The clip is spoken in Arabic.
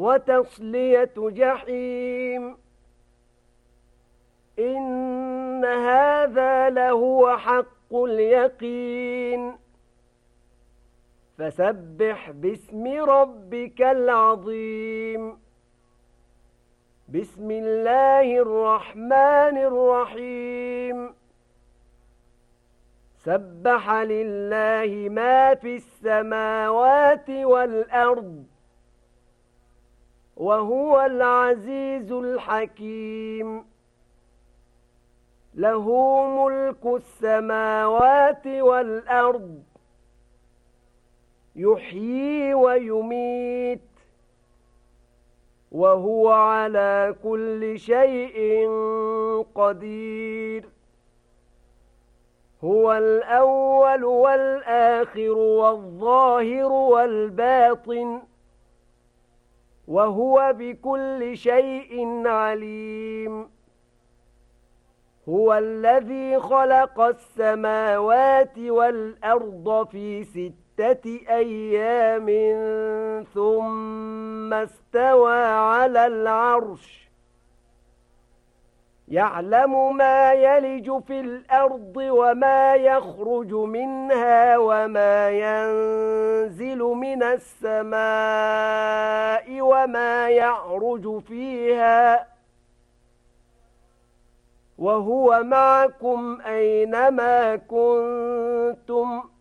وتصلية جحيم. إن هذا لهو حق اليقين. فسبح باسم ربك العظيم. بسم الله الرحمن الرحيم. سبح لله ما في السماوات والأرض وهو العزيز الحكيم. له ملك السماوات والأرض يحيي ويميت وهو على كل شيء قدير. هو الأول والآخر والظاهر والباطن وهو بكل شيء عليم. هو الذي خلق السماوات والأرض في 6 أيام ثم استوى على العرش. يعلم ما يلج في الأرض وما يخرج منها وما ينزل من السماء وما يعرج فيها وهو معكم أينما كنتم